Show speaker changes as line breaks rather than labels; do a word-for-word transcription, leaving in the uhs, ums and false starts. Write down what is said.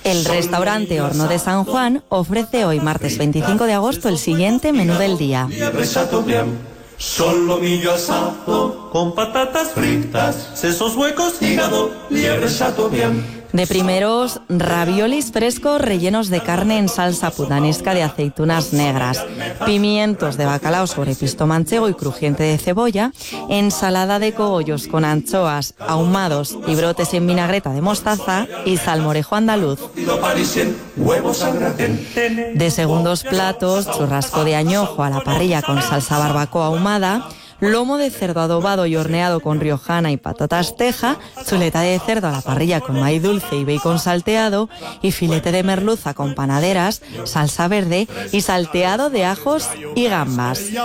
El restaurante Horno de San Juan ofrece hoy, martes veinticinco de agosto, el siguiente menú del día.
Solomillo asado con patatas fritas, sesos huecos, hígado, liebre chateaubriand.
De primeros, raviolis frescos rellenos de carne en salsa puttanesca de aceitunas negras, pimientos de bacalao sobre pisto manchego y crujiente de cebolla, ensalada de cogollos con anchoas, ahumados y brotes en vinagreta de mostaza y salmorejo andaluz. De segundos platos, churrasco de añojo a la parrilla con salsa barbacoa ahumada, lomo de cerdo adobado y horneado con riojana y patatas teja, chuleta de cerdo a la parrilla con maíz dulce y bacon salteado y filete de merluza con panaderas, salsa verde y salteado de ajos y gambas.